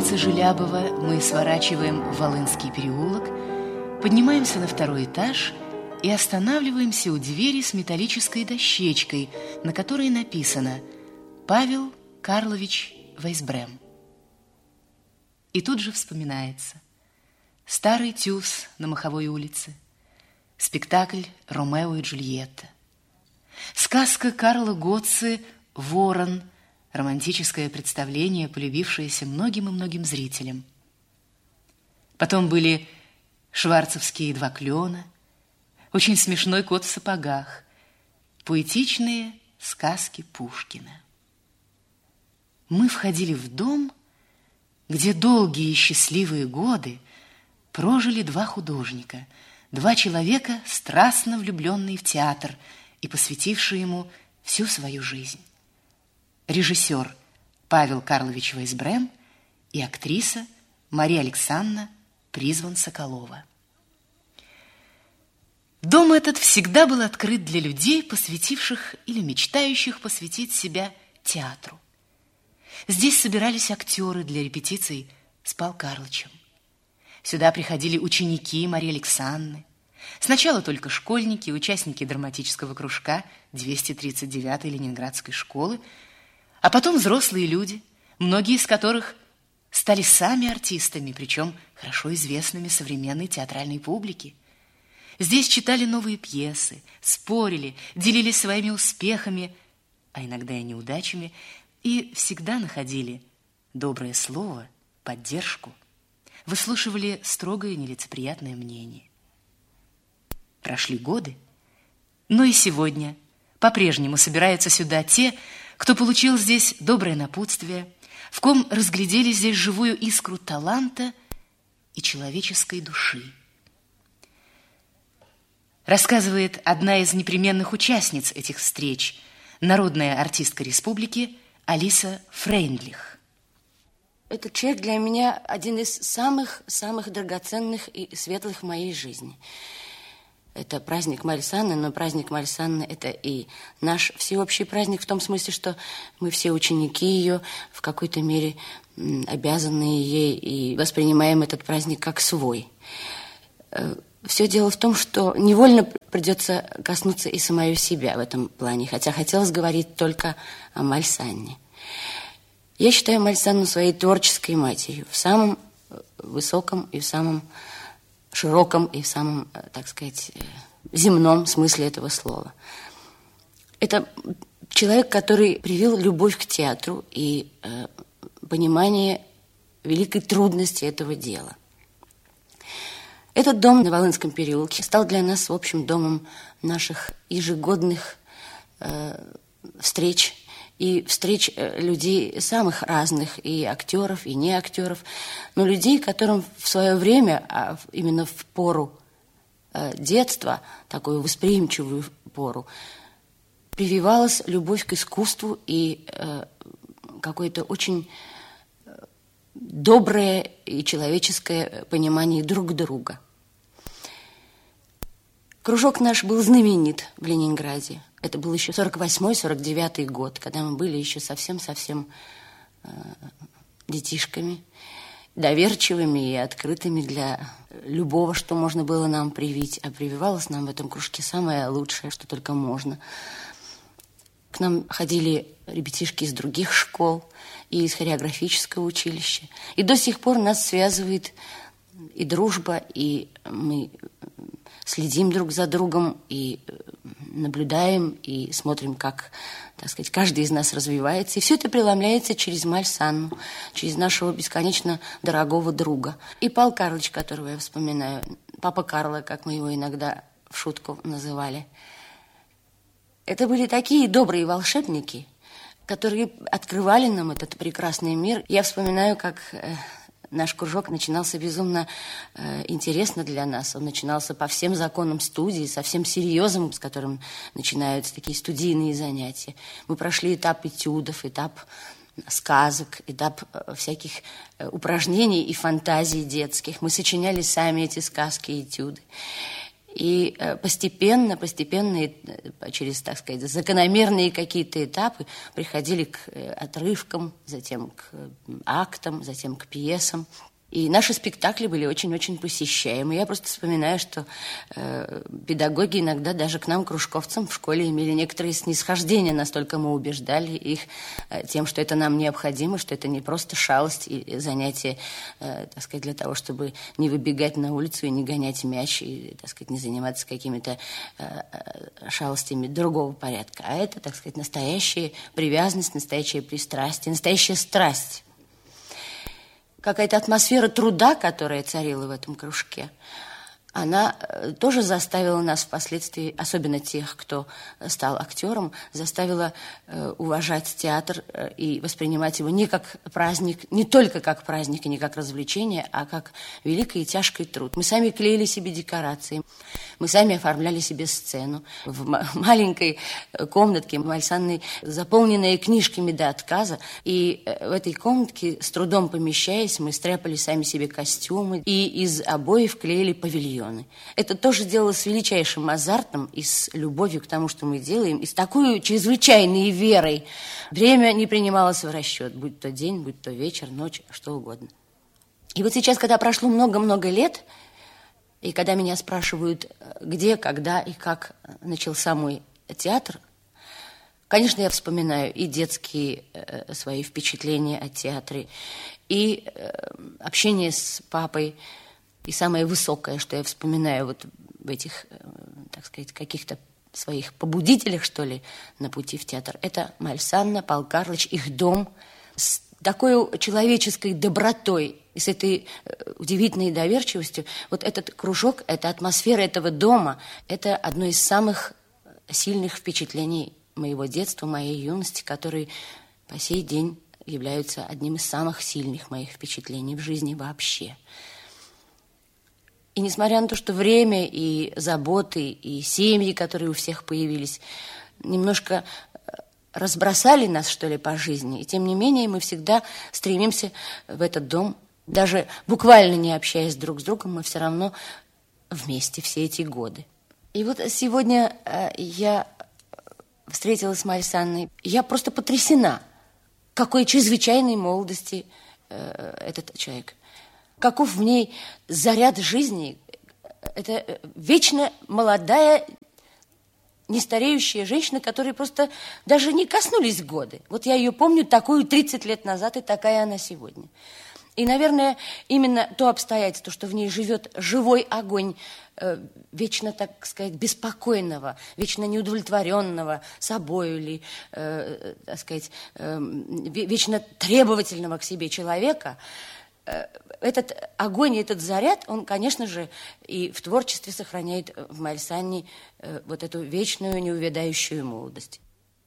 улице Желябова мы сворачиваем в Волынский переулок, поднимаемся на второй этаж и останавливаемся у двери с металлической дощечкой, на которой написано «Павел Карлович Вайсбрем». И тут же вспоминается старый тюз на Маховой улице, спектакль «Ромео и Джульетта», сказка Карла Готце «Ворон», романтическое представление, полюбившееся многим и многим зрителям. Потом были шварцевские «Два клена», очень смешной «Кот в сапогах», поэтичные сказки Пушкина. Мы входили в дом, где долгие и счастливые годы прожили два художника, два человека, страстно влюбленные в театр и посвятившие ему всю свою жизнь. Режиссер Павел Карлович Вайсбрем и актриса Мария Александровна Призван-Соколова. Дом этот всегда был открыт для людей, посвятивших или мечтающих посвятить себя театру. Здесь собирались актеры для репетиций с Пал Карлычем. Сюда приходили ученики Марии Александровны. Сначала только школьники, участники драматического кружка 239-й Ленинградской школы, а потом взрослые люди, многие из которых стали сами артистами, причем хорошо известными современной театральной публике. Здесь читали новые пьесы, спорили, делились своими успехами, а иногда и неудачами, и всегда находили доброе слово, поддержку, выслушивали строгое нелицеприятное мнение. Прошли годы, но и сегодня по-прежнему собираются сюда те, кто получил здесь доброе напутствие, в ком разглядели здесь живую искру таланта и человеческой души. Рассказывает одна из непременных участниц этих встреч, народная артистка республики Алиса Фрейндлих. Этот человек для меня один из самых драгоценных и светлых в моей жизни. Это праздник Марьи Санны, но праздник Марьи Санны – это и наш всеобщий праздник в том смысле, что мы все ученики ее, в какой-то мере обязанные ей, и воспринимаем этот праздник как свой. Все дело в том, что невольно придется коснуться и самого себя в этом плане, хотя хотелось говорить только о Марье Санне. Я считаю Марью Санну своей творческой матерью в самом высоком и в самом широком и в самом, так сказать, земном смысле этого слова. Это человек, который привил любовь к театру и понимание великой трудности этого дела. Этот дом на Волынском переулке стал для нас, в общем, домом наших ежегодных встреч, и встреч людей самых разных, и актеров, и не актеров, но людей, которым в свое время, а именно в пору детства, такую восприимчивую пору, прививалась любовь к искусству и какое-то очень доброе и человеческое понимание друг друга. Кружок наш был знаменит в Ленинграде. Это был еще 48-49 год, когда мы были еще совсем-совсем детишками, доверчивыми и открытыми для любого, что можно было нам привить. А прививалось нам в этом кружке самое лучшее, что только можно. К нам ходили ребятишки из других школ и из хореографического училища. И до сих пор нас связывает и дружба, и мы следим друг за другом, и наблюдаем, и смотрим, как, так сказать, каждый из нас развивается. И все это преломляется через Марью Санну, через нашего бесконечно дорогого друга. И Пал Карлыч, которого я вспоминаю, папа Карла, как мы его иногда в шутку называли. Это были такие добрые волшебники, которые открывали нам этот прекрасный мир. Я вспоминаю, как наш кружок начинался безумно интересно для нас. Он начинался по всем законам студии, со всем серьезом, с которым начинаются такие студийные занятия. Мы прошли этап этюдов, этап сказок, этап всяких упражнений и фантазий детских. Мы сочиняли сами эти сказки и этюды. И постепенно, через, так сказать, закономерные какие-то этапы приходили к отрывкам, затем к актам, затем к пьесам. И наши спектакли были очень-очень посещаемы. Я просто вспоминаю, что педагоги иногда даже к нам, кружковцам, в школе имели некоторые снисхождения. Настолько мы убеждали их тем, что это нам необходимо, что это не просто шалость и занятие, так сказать, для того, чтобы не выбегать на улицу и не гонять мяч, и, так сказать, не заниматься какими-то шалостями другого порядка. А это, так сказать, настоящая привязанность, настоящее пристрастие, настоящая страсть. Какая-то атмосфера труда, которая царила в этом кружке, она тоже заставила нас впоследствии, особенно тех, кто стал актером, заставила уважать театр и воспринимать его не как праздник, не только как праздник и не как развлечение, а как великий и тяжкий труд. Мы сами клеили себе декорации, мы сами оформляли себе сцену. В маленькой комнатке Мальсанной, заполненной книжками до отказа, и в этой комнатке, с трудом помещаясь, мы стряпали сами себе костюмы и из обоев клеили павильоны. Это тоже делалось с величайшим азартом и с любовью к тому, что мы делаем, и с такой чрезвычайной верой. Время не принималось в расчет, будь то день, будь то вечер, ночь, что угодно. И вот сейчас, когда прошло много-много лет, и когда меня спрашивают, где, когда и как начался мой театр, конечно, я вспоминаю и детские свои впечатления о театре, и общение с папой. И самое высокое, что я вспоминаю вот в этих, так сказать, каких-то своих побудителях, что ли, на пути в театр, это Мальсанна, Пал Карлыч, их дом с такой человеческой добротой и с этой удивительной доверчивостью. Вот этот кружок, эта атмосфера этого дома, это одно из самых сильных впечатлений моего детства, моей юности, которые по сей день являются одним из самых сильных моих впечатлений в жизни вообще. И несмотря на то, что время и заботы, и семьи, которые у всех появились, немножко разбросали нас, что ли, по жизни, и тем не менее мы всегда стремимся в этот дом, даже буквально не общаясь друг с другом, мы все равно вместе все эти годы. И вот сегодня я встретилась с Мальсанной, я просто потрясена, какой чрезвычайной молодости этот человек. Каков в ней заряд жизни. Это вечно молодая, нестареющая женщина, которой просто даже не коснулись годы. Вот я ее помню такую 30 лет назад, и такая она сегодня. И, наверное, именно то обстоятельство, что в ней живет живой огонь вечно, так сказать, беспокойного, вечно неудовлетворенного собою или, так сказать, вечно требовательного к себе человека, этот огонь и этот заряд, он, конечно же, и в творчестве сохраняет в Мальсанне вот эту вечную, неувядающую молодость.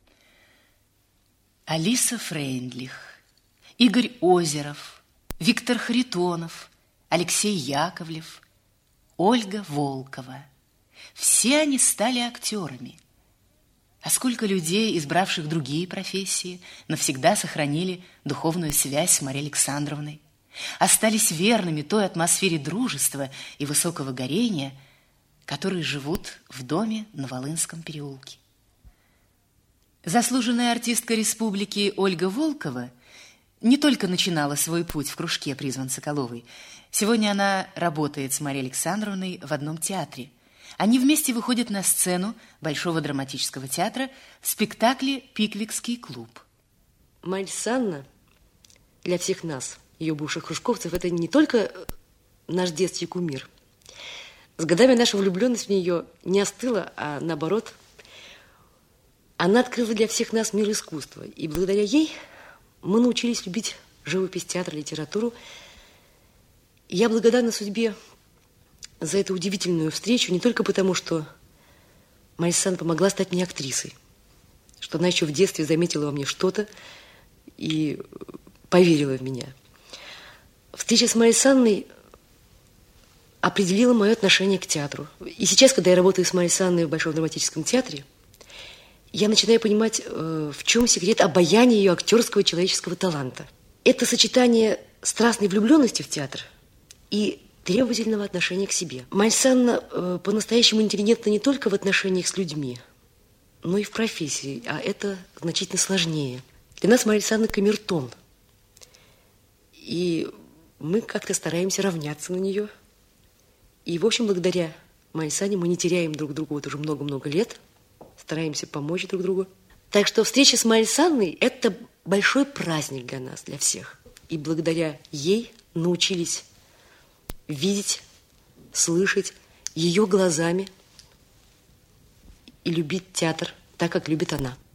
Алиса Фрейндлих, Игорь Озеров, Виктор Харитонов, Алексей Яковлев, Ольга Волкова. Все они стали актерами. А сколько людей, избравших другие профессии, навсегда сохранили духовную связь с Марией Александровной, остались верными той атмосфере дружества и высокого горения, которые живут в доме на Волынском переулке. Заслуженная артистка республики Ольга Волкова не только начинала свой путь в кружке «Призван Соколовой». Сегодня она работает с Марией Александровной в одном театре. Они вместе выходят на сцену Большого драматического театра в спектакле «Пиквикский клуб». Мальсанна для всех нас, ее бывших кружковцев, это не только наш детский кумир. С годами наша влюбленность в нее не остыла, а наоборот, она открыла для всех нас мир искусства. И благодаря ей мы научились любить живопись, театр, литературу. И я благодарна судьбе за эту удивительную встречу не только потому, что Мальсанна помогла стать мне актрисой, что она еще в детстве заметила во мне что-то и поверила в меня. Встреча с Мальсанной определила мое отношение к театру. И сейчас, когда я работаю с Мальсанной в Большом драматическом театре, я начинаю понимать, в чем секрет обаяния ее актерского человеческого таланта. Это сочетание страстной влюбленности в театр и требовательного отношения к себе. Марья Александровна по-настоящему интеллигентна не только в отношениях с людьми, но и в профессии, а это значительно сложнее. Для нас Марья Александровна камертон. И мы как-то стараемся равняться на нее. И, в общем, благодаря Марье Александровне мы не теряем друг друга вот уже много-много лет, стараемся помочь друг другу. Так что встреча с Марьей Александровной – это большой праздник для нас, для всех. И благодаря ей научились видеть, слышать ее глазами и любить театр так, как любит она.